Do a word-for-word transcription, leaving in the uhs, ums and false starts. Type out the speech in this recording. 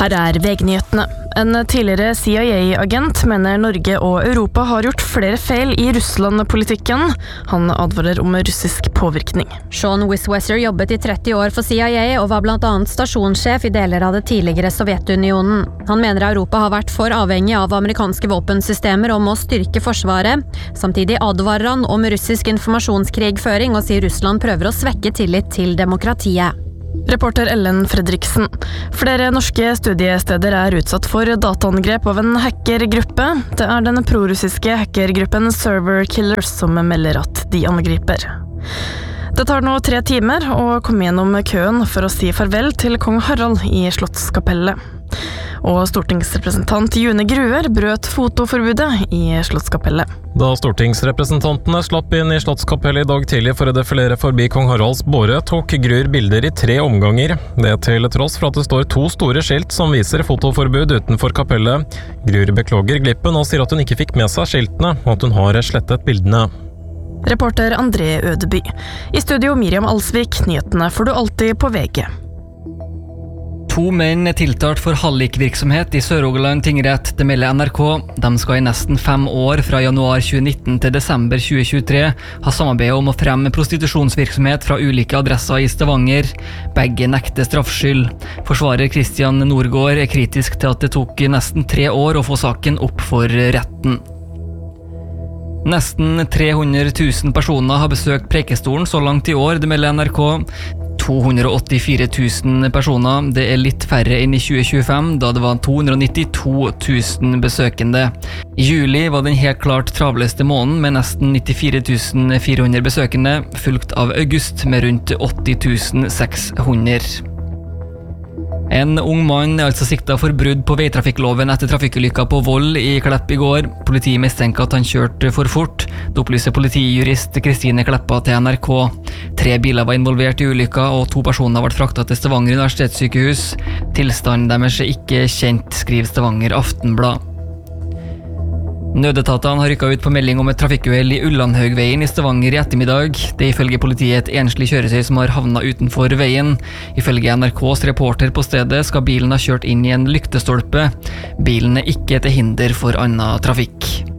Her er V G-nyhetene. En tidligere C I A-agent mener Norge og Europa har gjort flere feil i Russland-politikken. Han advarer om russisk påvirkning. Sean Wiswesser jobbet i tretti år for C I A og var blant annet stasjonssjef i deler av det tidligere Sovjetunionen. Han mener Europa har vært for avhengig av amerikanske våpensystemer og må styrke forsvaret. Samtidig advarer han om russisk informasjonskrigføring og sier Russland prøver å svekke tillit til demokratiet. Reporter Ellen Fredriksen. Flere norske studiesteder er utsatt for dataangrep av en hackergruppe. Det er den prorussiske hackergruppen Server Killers som melder at de angriper. Det tar nå tre timer å komme gjennom køen for å si farvel til kong Harald i Slottskapellet. Og stortingsrepresentant June Gruer brøt fotoforbudet i Slottskapellet. Da stortingsrepresentantene slapp inn i Slottskapellet i dag tidlig for å defilere forbi kong Haralds båre, tok Gruer bilder i tre omganger. Det til tross for at det står to store skilt som viser fotoforbud utenfor kapellet. Gruer beklager glippen og sier at hun ikke fikk med seg skiltene, og at hun har slettet bildene. Reporter André Ødeby. I studio Miriam Alsvik, nyhetene får du alltid på V G. To menn er tiltalt for hallikvirksomhet i Sør-Rogaland tingrett, det melder N R K. De skal i nesten fem år, fra januar tjue nitten til desember tjue tjuetre, ha samarbeidet om å fremme prostitusjonsvirksomhet fra ulike adresser i Stavanger. Begge nekter straffskyld. Forsvarer Christian Nordgård er kritisk til at det tok nesten tre år å få saken opp for retten. Nesten tre hundre tusen personer har besøkt Preikestolen så langt i år, det melder N R K. to hundre åttifire tusen personer, det er litt færre enn i tjue tjuefem, da det var to hundre nittito tusen besøkende. I juli var den helt klart travleste måneden med nesten nittifire tusen fire hundre besøkende, fulgt av august med rundt åtti tusen seks hundre. En ung mann er altså siktet for brudd på veitrafikkloven etter trafikkulykka på Voll i Klepp i går. Politiet mistenker at han kjørte for fort. Det opplyser politijurist Kristine Kleppa til N R K. Tre biler var involvert i ulykka, og to personer ble fraktet til Stavanger universitetssykehus. Tilstanden deres er ikke kjent, skriver Stavanger Aftenblad. Nødetatene har rykket ut på melding om et trafikkuhell i Ullandhaugveien i Stavanger i ettermiddag. Det er ifølge politiet et enslig kjøretøy som har havnet utenfor veien. Ifølge N R K's reporter på stedet skal bilen ha kjørt inn i en lyktestolpe. Bilen er ikke til hinder for annen trafikk.